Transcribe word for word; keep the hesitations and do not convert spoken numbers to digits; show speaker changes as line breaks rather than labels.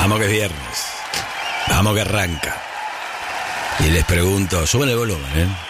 Vamos que es viernes. Vamos que arranca. Y les pregunto, suben el volumen, ¿eh?